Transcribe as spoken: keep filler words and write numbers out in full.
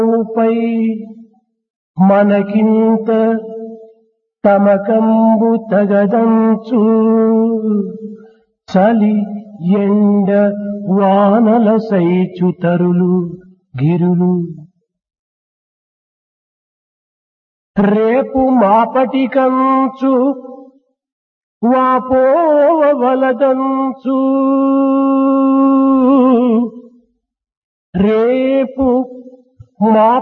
పై మనకింత తమకంబు తగదంచు చలి ఎండ వానల సైచుతరులు గిరులు రేపు మాపటి కంచు వాపోవలదంచు రేపు మా